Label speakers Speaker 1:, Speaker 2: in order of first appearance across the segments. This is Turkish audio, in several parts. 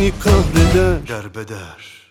Speaker 1: kahreder derbeder.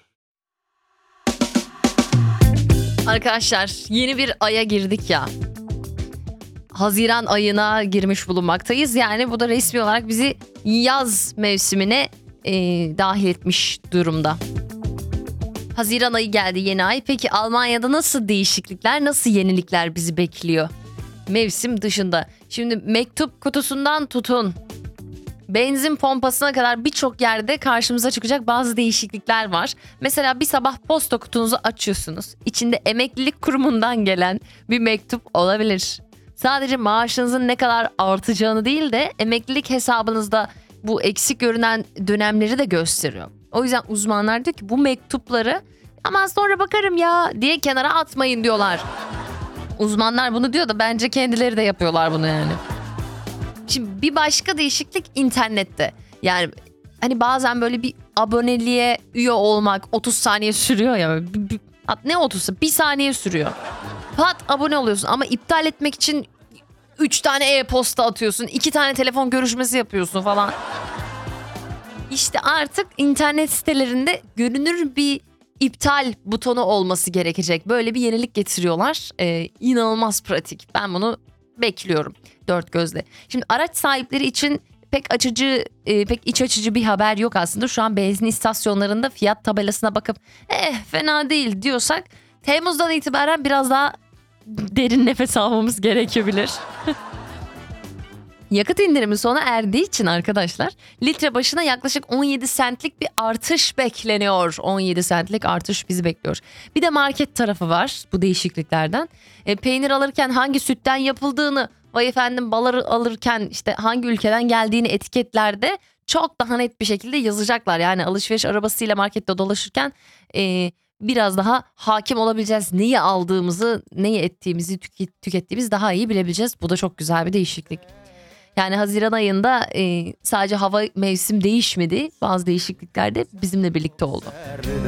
Speaker 2: Arkadaşlar yeni bir aya girdik ya. Haziran ayına girmiş bulunmaktayız. Yani bu da resmi olarak bizi yaz mevsimine dahil etmiş durumda. Haziran ayı geldi, yeni ay. Peki Almanya'da nasıl değişiklikler, nasıl yenilikler bizi bekliyor? Mevsim dışında. Şimdi mektup kutusundan tutun benzin pompasına kadar birçok yerde karşımıza çıkacak bazı değişiklikler var. Mesela bir sabah posta kutunuzu açıyorsunuz. İçinde emeklilik kurumundan gelen bir mektup olabilir. Sadece maaşınızın ne kadar artacağını değil de emeklilik hesabınızda bu eksik görünen dönemleri de gösteriyor. O yüzden uzmanlar diyor ki bu mektupları aman sonra bakarım ya diye kenara atmayın diyorlar. Uzmanlar bunu diyor da bence kendileri de yapıyorlar bunu yani. Şimdi bir başka değişiklik internette. Yani hani bazen böyle bir aboneliğe üye olmak 30 saniye sürüyor ya. Ne 30'u? 1 saniye sürüyor. Pat abone oluyorsun ama iptal etmek için 3 tane e-posta atıyorsun. 2 tane telefon görüşmesi yapıyorsun falan. İşte artık internet sitelerinde görünür bir iptal butonu olması gerekecek. Böyle bir yenilik getiriyorlar. İnanılmaz pratik. Ben bunu bekliyorum dört gözle. Şimdi araç sahipleri için pek iç açıcı bir haber yok aslında. Şu an benzin istasyonlarında fiyat tabelasına bakıp fena değil diyorsak Temmuz'dan itibaren biraz daha derin nefes almamız gerekebilir. Yakıt indirimi sona erdiği için arkadaşlar litre başına yaklaşık 17 centlik bir artış bekleniyor. 17 centlik artış bizi bekliyor. Bir de market tarafı var bu değişikliklerden. Peynir alırken hangi sütten yapıldığını, vay efendim bal alırken işte hangi ülkeden geldiğini etiketlerde çok daha net bir şekilde yazacaklar. Yani alışveriş arabasıyla markette dolaşırken biraz daha hakim olabileceğiz. Neyi aldığımızı, neyi ettiğimizi, tükettiğimizi daha iyi bilebileceğiz. Bu da çok güzel bir değişiklik. Yani Haziran ayında sadece hava mevsim değişmedi. Bazı değişiklikler de bizimle birlikte oldu.